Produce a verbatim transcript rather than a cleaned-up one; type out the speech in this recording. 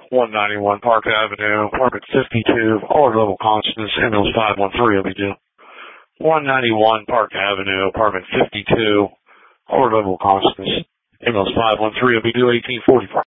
one ninety-one Park Avenue, apartment fifty-two, lower level consciousness, M L five one three will be due. one ninety-one Park Avenue, apartment fifty-two, lower level consciousness, M L five one three will be due eighteen forty-five.